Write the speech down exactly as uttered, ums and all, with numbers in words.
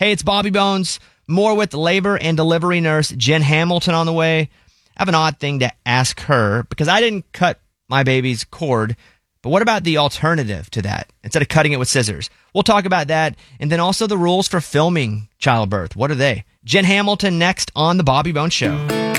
Hey, it's Bobby Bones. More with labor and delivery nurse Jen Hamilton on the way. I have an odd thing to ask her because I didn't cut my baby's cord. But what about the alternative to that? Instead of cutting it with scissors. We'll talk about that. And then also the rules for filming childbirth. What are they? Jen Hamilton next on The Bobby Bones Show.